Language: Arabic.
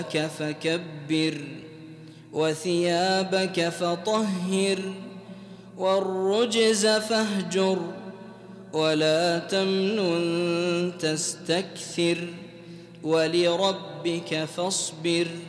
فكبر وثيابك فطهر والرجز فاهجر ولا تمنن تستكثر ولربك فاصبر